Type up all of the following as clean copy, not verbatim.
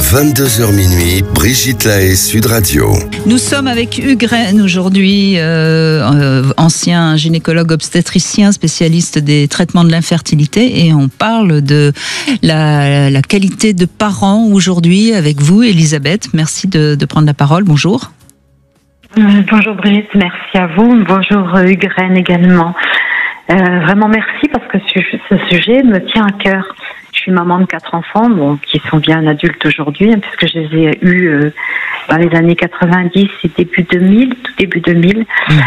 22h minuit, Brigitte Lahaie, Sud Radio. Nous sommes avec Hugues Rennes aujourd'hui, ancien gynécologue obstétricien, spécialiste des traitements de l'infertilité, et on parle de la qualité de parent aujourd'hui avec vous, Elisabeth. Merci de prendre la parole. Bonjour. Bonjour Brigitte, merci à vous. Bonjour Hugues Rennes également. Vraiment merci parce que ce sujet me tient à cœur. Je suis maman de 4 enfants, qui sont bien adultes aujourd'hui, puisque je les ai eus dans les années 90 et tout début 2000.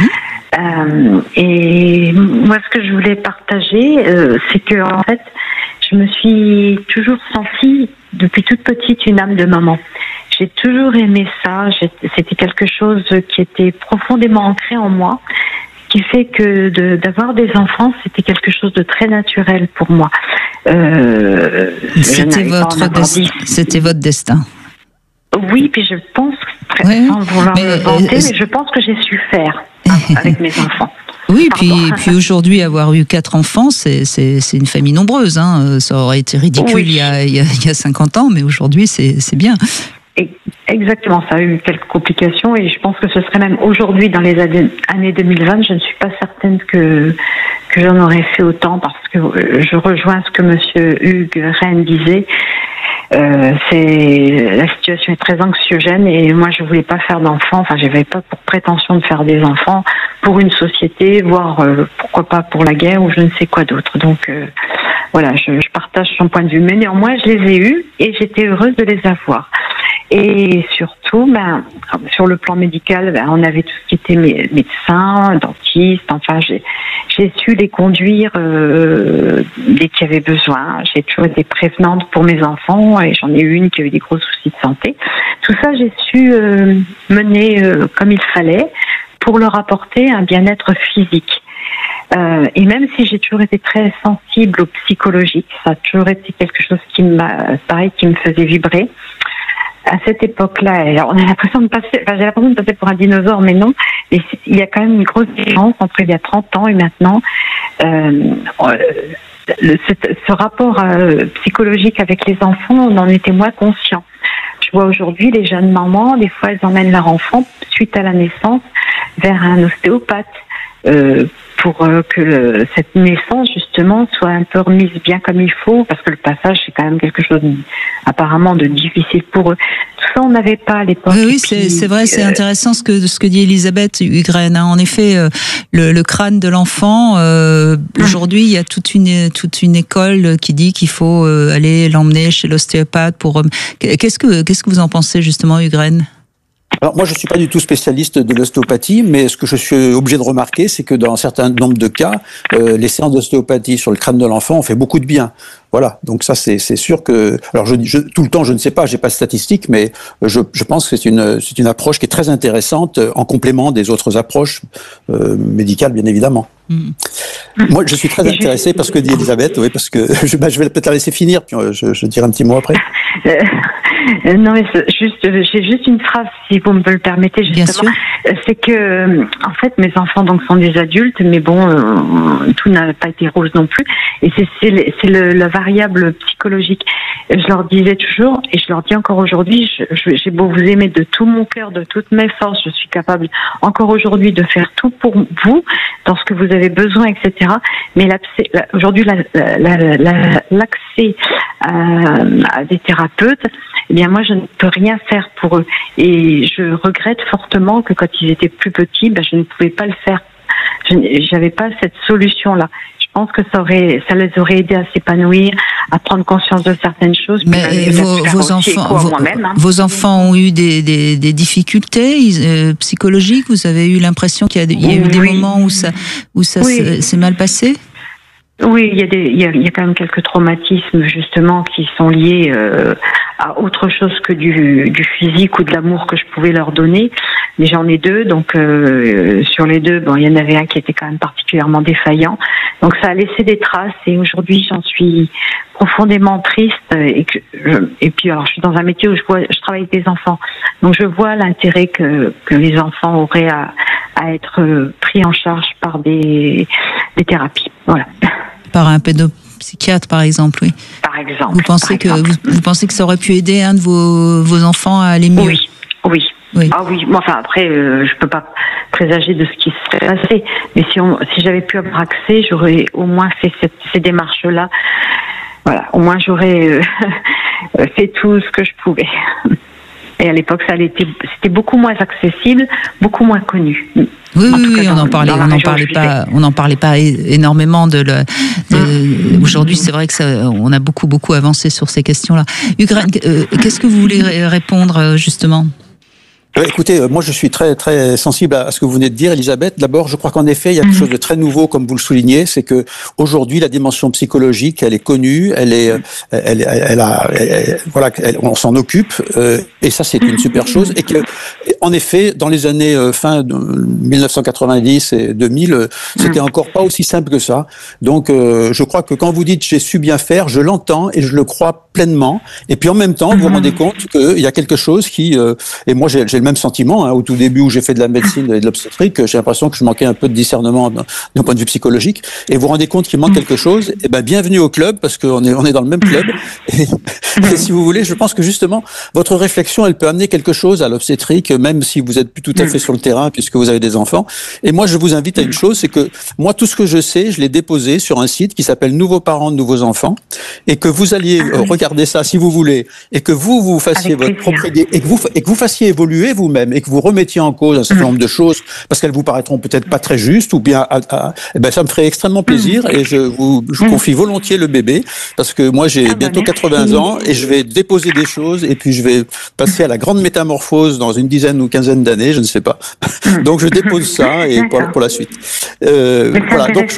Et moi, ce que je voulais partager, c'est que en fait, je me suis toujours sentie, depuis toute petite, une âme de maman. J'ai toujours aimé ça. C'était quelque chose qui était profondément ancré en moi, qui fait que d'avoir des enfants, c'était quelque chose de très naturel pour moi. C'était votre destin. Oui, puis je pense, sans vouloir me vanter, mais je pense que j'ai su faire avec mes enfants. Oui, puis aujourd'hui, avoir eu 4 enfants, c'est une famille nombreuse. Ça aurait été ridicule il y a 50 ans, mais aujourd'hui, c'est bien. Exactement, ça a eu quelques complications et je pense que ce serait même aujourd'hui, dans les années 2020, je ne suis pas certaine que j'en aurais fait autant, parce que je rejoins ce que Monsieur Hugues Rennes disait. La situation est très anxiogène et moi je voulais pas faire d'enfants, j'avais pas pour prétention de faire des enfants pour une société, voire pourquoi pas pour la guerre ou je ne sais quoi d'autre. Donc voilà, je partage son point de vue, mais néanmoins je les ai eus et j'étais heureuse de les avoir. Et surtout, sur le plan médical, on avait tout ce qui était médecins, dentistes, j'ai su les conduire dès qu'il y avait besoin. J'ai toujours été prévenante pour mes enfants et j'en ai eu une qui a eu des gros soucis de santé. Tout ça, j'ai su mener comme il fallait pour leur apporter un bien-être physique. Et même si j'ai toujours été très sensible au psychologique, ça a toujours été quelque chose qui me faisait vibrer. À cette époque-là, on a l'impression de passer, j'ai l'impression de passer pour un dinosaure, mais non. Et il y a quand même une grosse différence entre il y a 30 ans et maintenant. Ce rapport psychologique avec les enfants, on en était moins conscient. Je vois aujourd'hui les jeunes mamans, des fois elles emmènent leur enfant suite à la naissance vers un ostéopathe pour que cette naissance justement soit un peu remise bien comme il faut, parce que le passage c'est quand même quelque chose apparemment de difficile pour eux. Tout ça on n'avait pas à l'époque. Oui, c'est vrai, c'est intéressant ce que dit Elisabeth Hugues Rennes. En effet, le crâne de l'enfant, aujourd'hui il y a toute une école qui dit qu'il faut aller l'emmener chez l'ostéopathe pour. Qu'est-ce que vous en pensez justement, Hugues Rennes ? Alors moi je suis pas du tout spécialiste de l'ostéopathie, mais ce que je suis obligé de remarquer, c'est que dans un certain nombre de cas, les séances d'ostéopathie sur le crâne de l'enfant ont fait beaucoup de bien. Voilà, donc ça c'est sûr que, alors tout le temps je ne sais pas, j'ai pas de statistiques, mais je pense que c'est une approche qui est très intéressante en complément des autres approches médicales bien évidemment. Moi je suis très intéressé par ce que dit Elisabeth, oui, parce que je vais peut-être la laisser finir, puis je dirai un petit mot après. Non, mais j'ai juste une phrase, si vous me le permettez, justement. C'est que, en fait, mes enfants donc sont des adultes, mais tout n'a pas été rose non plus. Et c'est la variable psychologique. Je leur disais toujours, et je leur dis encore aujourd'hui, j'ai beau vous aimer de tout mon cœur, de toutes mes forces, je suis capable encore aujourd'hui de faire tout pour vous, dans ce que vous avez besoin, etc. Mais aujourd'hui, l'accès à des thérapeutes, eh bien moi je ne peux rien faire pour eux. Et je regrette fortement que quand ils étaient plus petits, je ne pouvais pas le faire. J'avais pas cette solution-là. Je pense que ça les aurait aidés à s'épanouir, à prendre conscience de certaines choses. Mais vos enfants ont eu des difficultés psychologiques. Vous avez eu l'impression qu'il y a eu des moments où ça s'est mal passé? Oui, il y a quand même quelques traumatismes justement qui sont liés à autre chose que du physique ou de l'amour que je pouvais leur donner. Mais j'en ai 2, donc sur les 2, il y en avait un qui était quand même particulièrement défaillant. Donc ça a laissé des traces et aujourd'hui j'en suis profondément triste et puis alors je suis dans un métier où je travaille avec des enfants, donc je vois l'intérêt que les enfants auraient à être pris en charge par des thérapies. Voilà. Par un psychiatre, par exemple, oui. Par exemple. Vous pensez que ça aurait pu aider un de vos enfants à aller mieux? Oui. Ah oui, enfin après, je peux pas présager de ce qui se serait passé, mais si j'avais pu avoir accès, j'aurais au moins fait ces démarches-là. Voilà, au moins j'aurais fait tout ce que je pouvais. Et à l'époque, c'était beaucoup moins accessible, beaucoup moins connu. Oui, on n'en parlait pas énormément aujourd'hui, c'est vrai que on a beaucoup avancé sur ces questions-là. Ugraine, qu'est-ce que vous voulez répondre justement? Écoutez, moi je suis très très sensible à ce que vous venez de dire, Elisabeth. D'abord, je crois qu'en effet, il y a quelque chose de très nouveau, comme vous le soulignez, c'est que aujourd'hui la dimension psychologique, elle est connue, on s'en occupe, et ça c'est une super chose. Et que, en effet, dans les années fin de 1990 et 2000, c'était encore pas aussi simple que ça. Donc, je crois que quand vous dites j'ai su bien faire, je l'entends et je le crois pleinement. Et puis en même temps, vous vous rendez compte qu'il y a quelque chose qui, et moi j'ai le même sentiment, au tout début où j'ai fait de la médecine et de l'obstétrique, j'ai l'impression que je manquais un peu de discernement d'un point de vue psychologique, et vous vous rendez compte qu'il manque quelque chose, et ben bienvenue au club, parce qu'on est dans le même club, et si vous voulez, je pense que justement, votre réflexion, elle peut amener quelque chose à l'obstétrique, même si vous êtes plus tout à fait sur le terrain, puisque vous avez des enfants, et moi je vous invite à une chose, c'est que moi tout ce que je sais, je l'ai déposé sur un site qui s'appelle Nouveaux parents, nouveaux enfants, et que vous alliez regarder ça si vous voulez, et que vous fassiez votre propre idée, et que vous fassiez évoluer vous-même et que vous remettiez en cause un certain nombre de choses parce qu'elles vous paraîtront peut-être pas très justes ou bien ça me ferait extrêmement plaisir et je vous confie volontiers le bébé parce que moi j'ai bientôt 80 ans et je vais déposer des choses et puis je vais passer à la grande métamorphose dans une dizaine ou quinzaine d'années, je ne sais pas. Donc je dépose ça et pour la suite. Voilà, donc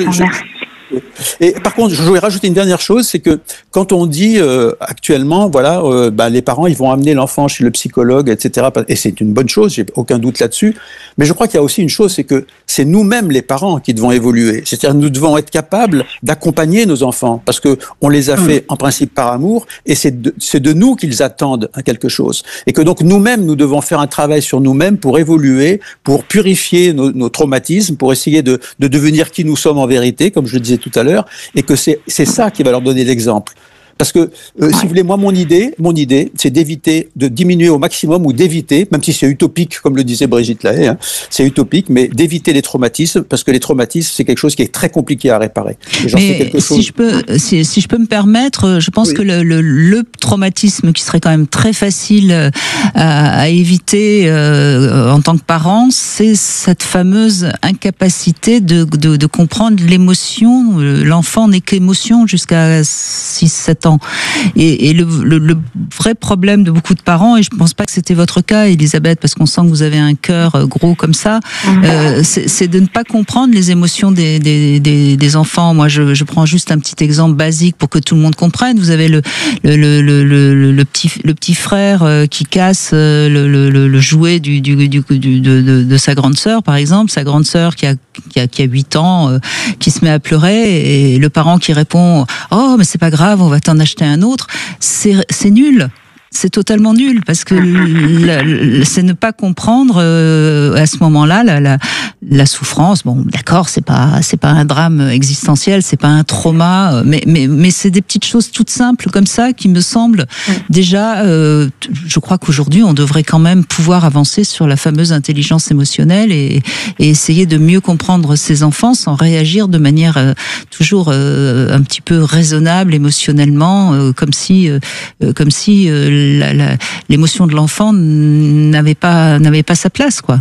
et par contre, je voulais rajouter une dernière chose, c'est que quand on dit actuellement, les parents ils vont amener l'enfant chez le psychologue, etc. Et c'est une bonne chose, j'ai aucun doute là-dessus. Mais je crois qu'il y a aussi une chose, c'est que c'est nous-mêmes les parents qui devons évoluer. C'est-à-dire nous devons être capables d'accompagner nos enfants, parce que on les a fait en principe par amour, et c'est de nous qu'ils attendent quelque chose. Et que donc nous-mêmes nous devons faire un travail sur nous-mêmes pour évoluer, pour purifier nos traumatismes, pour essayer de devenir qui nous sommes en vérité, comme je le disais tout à l'heure, et que c'est ça qui va leur donner l'exemple. Parce que, si vous voulez, moi, mon idée, c'est d'éviter, de diminuer au maximum ou d'éviter, même si c'est utopique, comme le disait Brigitte Lahaie, c'est utopique, mais d'éviter les traumatismes, parce que les traumatismes, c'est quelque chose qui est très compliqué à réparer. Mais si je peux me permettre, je pense que le traumatisme qui serait quand même très facile à éviter en tant que parent, c'est cette fameuse incapacité de comprendre l'émotion. L'enfant n'est qu'émotion jusqu'à 6-7 ans. Et le vrai problème de beaucoup de parents, et je ne pense pas que c'était votre cas, Elisabeth, parce qu'on sent que vous avez un cœur gros comme ça, c'est de ne pas comprendre les émotions des enfants. Moi, je prends juste un petit exemple basique pour que tout le monde comprenne. Vous avez le petit frère qui casse le jouet de sa grande sœur, par exemple, sa grande sœur qui a 8 ans, qui se met à pleurer, et le parent qui répond « Oh, mais c'est pas grave, on va t'en acheter un autre », c'est nul. C'est totalement nul parce que c'est ne pas comprendre à ce moment-là la souffrance. Bon, d'accord, c'est pas un drame existentiel, c'est pas un trauma, mais c'est des petites choses toutes simples comme ça qui me semblent déjà. Je crois qu'aujourd'hui, on devrait quand même pouvoir avancer sur la fameuse intelligence émotionnelle et essayer de mieux comprendre ses enfants sans réagir de manière toujours un petit peu raisonnable émotionnellement, comme si l'émotion de l'enfant n'avait pas sa place, quoi.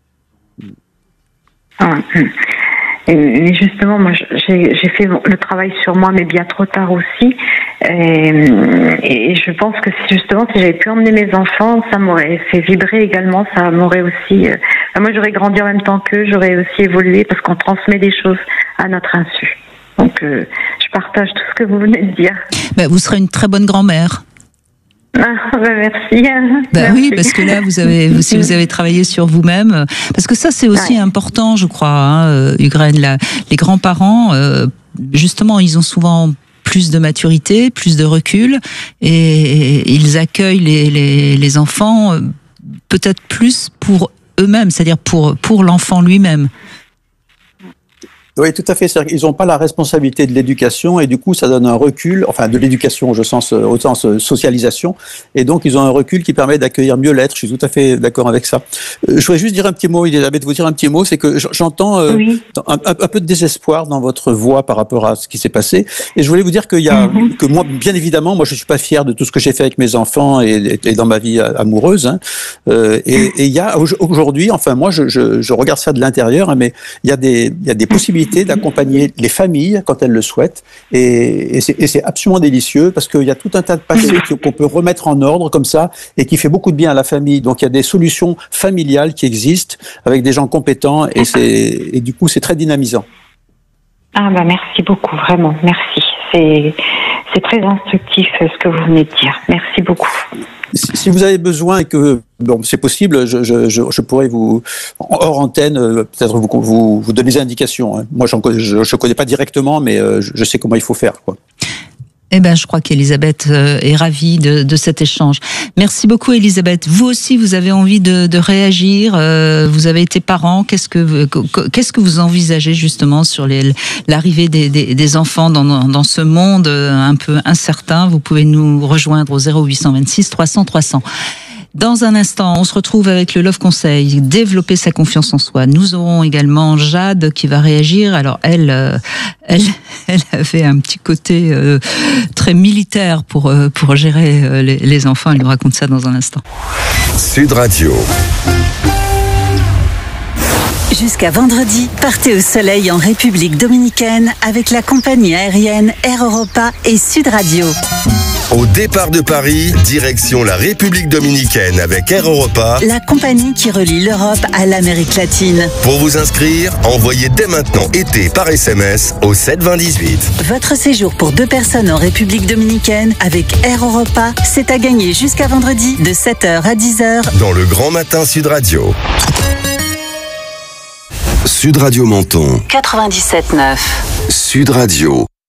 Et justement, moi, j'ai fait le travail sur moi, mais bien trop tard aussi. Et je pense que justement, si j'avais pu emmener mes enfants, ça m'aurait fait vibrer également. Ça m'aurait aussi. Moi, j'aurais grandi en même temps qu'eux, j'aurais aussi évolué parce qu'on transmet des choses à notre insu. Donc, je partage tout ce que vous venez de dire. Vous serez une très bonne grand-mère. Merci. Merci. Oui, parce que là, si vous avez travaillé sur vous-même, parce que ça, c'est aussi important, je crois, Ugraine. Les grands-parents, justement, ils ont souvent plus de maturité, plus de recul, et ils accueillent les enfants peut-être plus pour eux-mêmes, c'est-à-dire pour l'enfant lui-même. Oui, tout à fait. C'est-à-dire qu'ils n'ont pas la responsabilité de l'éducation et du coup, ça donne un recul, enfin de l'éducation au sens socialisation, et donc ils ont un recul qui permet d'accueillir mieux l'être. Je suis tout à fait d'accord avec ça. Je voudrais juste dire un petit mot, Elisabeth, vous dire un petit mot, c'est que j'entends un peu de désespoir dans votre voix par rapport à ce qui s'est passé, et je voulais vous dire qu'il y a que moi, bien évidemment, moi je suis pas fier de tout ce que j'ai fait avec mes enfants et dans ma vie amoureuse, hein. Et il y a aujourd'hui, enfin moi je regarde ça de l'intérieur, hein, mais il y a des possibilités d'accompagner les familles quand elles le souhaitent, et c'est absolument délicieux parce qu'il y a tout un tas de passés qu'on peut remettre en ordre comme ça et qui fait beaucoup de bien à la famille. Donc il y a des solutions familiales qui existent avec des gens compétents et du coup c'est très dynamisant. Ah bah merci beaucoup, vraiment, merci. C'est très instructif ce que vous venez de dire. Merci beaucoup. Si vous avez besoin et que c'est possible, je pourrais vous hors antenne peut-être vous donner des indications. Hein. Moi, je connais pas directement, mais je sais comment il faut faire, quoi. Eh ben, je crois qu'Elisabeth est ravie de cet échange. Merci beaucoup, Elisabeth. Vous aussi, vous avez envie de réagir. Vous avez été parent. Qu'est-ce que vous envisagez justement sur l'arrivée des enfants dans ce monde un peu incertain? Vous pouvez nous rejoindre au 0826 300 300. Dans un instant, on se retrouve avec le Love Conseil, développer sa confiance en soi. Nous aurons également Jade qui va réagir. Alors elle avait un petit côté très militaire pour gérer les enfants. Elle nous raconte ça dans un instant. Sud Radio. Jusqu'à vendredi, partez au soleil en République dominicaine avec la compagnie aérienne Air Europa et Sud Radio. Au départ de Paris, direction la République dominicaine avec Air Europa, la compagnie qui relie l'Europe à l'Amérique latine. Pour vous inscrire, envoyez dès maintenant été par SMS au 72018. Votre séjour pour 2 personnes en République dominicaine avec Air Europa, c'est à gagner jusqu'à vendredi de 7h à 10h dans le Grand Matin Sud Radio. Sud Radio Menton 97.9. Sud Radio.